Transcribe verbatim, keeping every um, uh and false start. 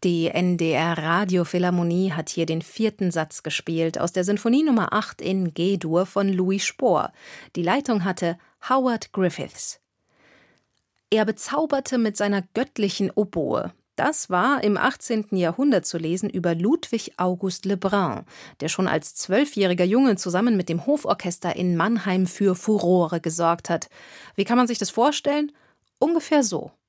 Die N D R Radiophilharmonie hat hier den vierten Satz gespielt aus der Sinfonie Nummer acht in G-Dur von Louis Spohr. Die Leitung hatte Howard Griffiths. Er bezauberte mit seiner göttlichen Oboe. Das war im achtzehnten Jahrhundert zu lesen über Ludwig August Lebrun, der schon als zwölfjähriger Junge zusammen mit dem Hoforchester in Mannheim für Furore gesorgt hat. Wie kann man sich das vorstellen? Ungefähr so.